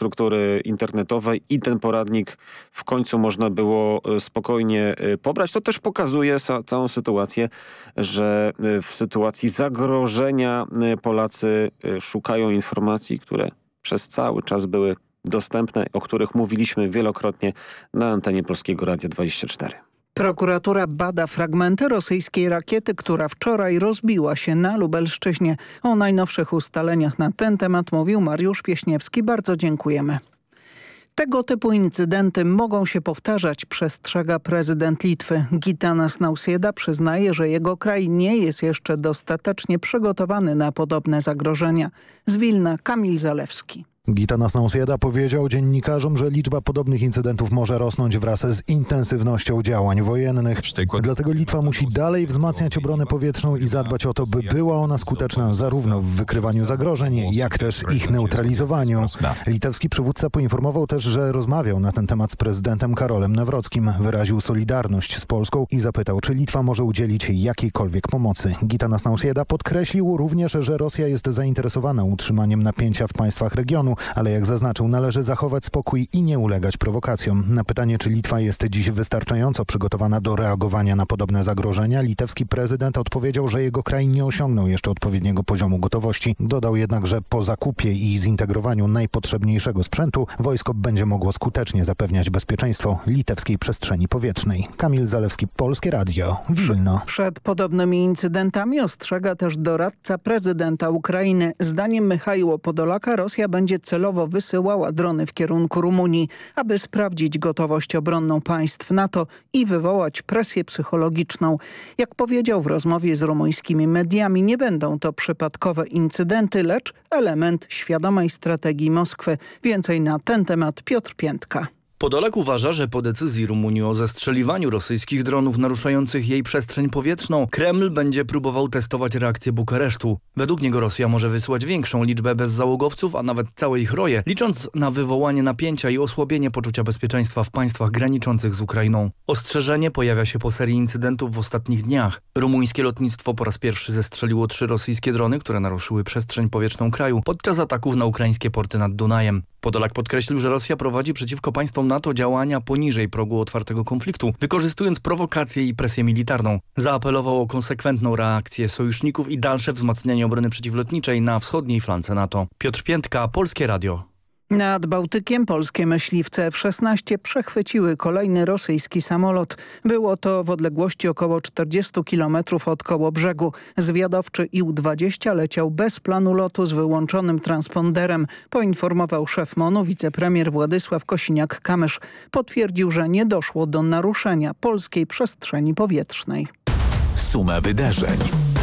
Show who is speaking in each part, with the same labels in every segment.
Speaker 1: infrastruktury internetowej i ten poradnik w końcu można było spokojnie pobrać. To też pokazuje całą sytuację, że w sytuacji zagrożenia Polacy szukają informacji, które przez cały czas były dostępne, o których mówiliśmy wielokrotnie na antenie Polskiego Radia 24.
Speaker 2: Prokuratura bada fragmenty rosyjskiej rakiety, która wczoraj rozbiła się na Lubelszczyźnie. O najnowszych ustaleniach na ten temat mówił Mariusz Pieśniewski. Bardzo dziękujemy. Tego typu incydenty mogą się powtarzać, przestrzega prezydent Litwy. Gitanas Nausėda przyznaje, że jego kraj nie jest jeszcze dostatecznie przygotowany na podobne zagrożenia. Z Wilna Kamil Zalewski.
Speaker 3: Gitanas Nausėda powiedział dziennikarzom, że liczba podobnych incydentów może rosnąć wraz z intensywnością działań wojennych. Dlatego Litwa musi dalej wzmacniać obronę powietrzną i zadbać o to, by była ona skuteczna zarówno w wykrywaniu zagrożeń, jak też ich neutralizowaniu. Litewski przywódca poinformował też, że rozmawiał na ten temat z prezydentem Karolem Nawrockim. Wyraził solidarność z Polską i zapytał, czy Litwa może udzielić jakiejkolwiek pomocy. Gitanas Nausėda podkreślił również, że Rosja jest zainteresowana utrzymaniem napięcia w państwach regionu, ale jak zaznaczył, należy zachować spokój i nie ulegać prowokacjom. Na pytanie, czy Litwa jest dziś wystarczająco przygotowana do reagowania na podobne zagrożenia, litewski prezydent odpowiedział, że jego kraj nie osiągnął jeszcze odpowiedniego poziomu gotowości. Dodał jednak, że po zakupie i zintegrowaniu najpotrzebniejszego sprzętu wojsko będzie mogło skutecznie zapewniać bezpieczeństwo litewskiej przestrzeni powietrznej. Kamil Zalewski, Polskie Radio, Wilno.
Speaker 2: Przed podobnymi incydentami ostrzega też doradca prezydenta Ukrainy. Zdaniem Michaiła Podolaka Rosja będzie celowo wysyłała drony w kierunku Rumunii, aby sprawdzić gotowość obronną państw NATO i wywołać presję psychologiczną. Jak powiedział w rozmowie z rumuńskimi mediami, nie będą to przypadkowe incydenty, lecz element świadomej strategii Moskwy. Więcej na ten temat Piotr Piętka.
Speaker 4: Podolak uważa, że po decyzji Rumunii o zestrzeliwaniu rosyjskich dronów naruszających jej przestrzeń powietrzną, Kreml będzie próbował testować reakcję Bukaresztu. Według niego Rosja może wysłać większą liczbę bezzałogowców, a nawet całe ich roje, licząc na wywołanie napięcia i osłabienie poczucia bezpieczeństwa w państwach graniczących z Ukrainą. Ostrzeżenie pojawia się po serii incydentów w ostatnich dniach. Rumuńskie lotnictwo po raz pierwszy zestrzeliło 3 rosyjskie drony, które naruszyły przestrzeń powietrzną kraju podczas ataków na ukraińskie porty nad Dunajem. Podolak podkreślił, że Rosja prowadzi przeciwko państwom NATO działania poniżej progu otwartego konfliktu, wykorzystując prowokację i presję militarną. Zaapelował o konsekwentną reakcję sojuszników i dalsze wzmacnianie obrony przeciwlotniczej na wschodniej flance NATO. Piotr Piętka, Polskie Radio.
Speaker 2: Nad Bałtykiem polskie myśliwce F-16 przechwyciły kolejny rosyjski samolot. Było to w odległości około 40 km od Kołobrzegu. Zwiadowczy IL-20 leciał bez planu lotu z wyłączonym transponderem, poinformował szef MON-u wicepremier Władysław Kosiniak-Kamysz. Potwierdził, że nie doszło do naruszenia polskiej przestrzeni powietrznej.
Speaker 5: Suma wydarzeń.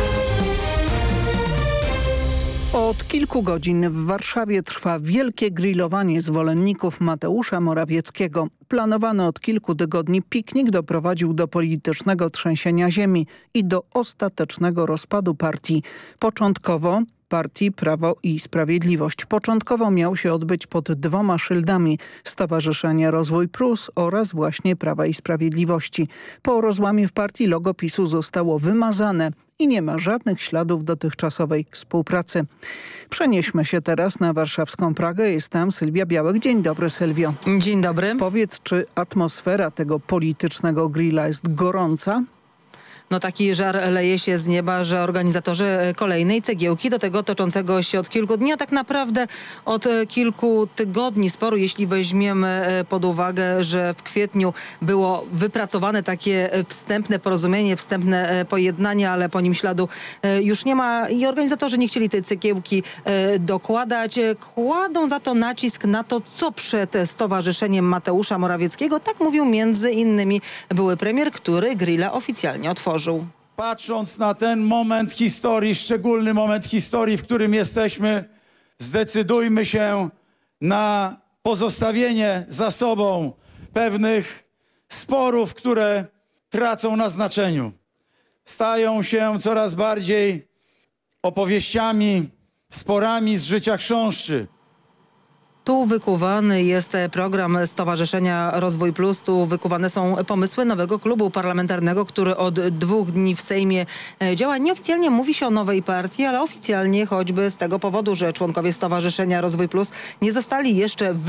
Speaker 2: Od kilku godzin w Warszawie trwa wielkie grillowanie zwolenników Mateusza Morawieckiego. Planowany od kilku tygodni piknik doprowadził do politycznego trzęsienia ziemi i do ostatecznego rozpadu partii. Partii Prawo i Sprawiedliwość. Początkowo miał się odbyć pod 2 szyldami Stowarzyszenia Rozwój Plus oraz właśnie Prawa i Sprawiedliwości. Po rozłamie w partii logo PiS-u zostało wymazane i nie ma żadnych śladów dotychczasowej współpracy. Przenieśmy się teraz na warszawską Pragę. Jest tam Sylwia Białek. Dzień dobry, Sylwio.
Speaker 6: Dzień dobry.
Speaker 2: Powiedz, czy atmosfera tego politycznego grilla jest gorąca?
Speaker 6: No taki żar leje się z nieba, że organizatorzy kolejnej cegiełki do tego toczącego się od kilku dni, a tak naprawdę od kilku tygodni sporu, jeśli weźmiemy pod uwagę, że w kwietniu było wypracowane takie wstępne porozumienie, wstępne pojednanie, ale po nim śladu już nie ma i organizatorzy nie chcieli tej cegiełki dokładać. Kładą za to nacisk na to, co przed Stowarzyszeniem Mateusza Morawieckiego. Tak mówił między innymi były premier, który grilla oficjalnie otworzył.
Speaker 7: Patrząc na ten moment historii, szczególny moment historii, w którym jesteśmy, zdecydujmy się na pozostawienie za sobą pewnych sporów, które tracą na znaczeniu. Stają się coraz bardziej opowieściami, sporami z życia chrząszczy.
Speaker 6: Tu wykuwany jest program Stowarzyszenia Rozwój Plus. Tu wykuwane są pomysły nowego klubu parlamentarnego, który od 2 dni w Sejmie działa. Nieoficjalnie mówi się o nowej partii, ale oficjalnie choćby z tego powodu, że członkowie Stowarzyszenia Rozwój Plus nie zostali jeszcze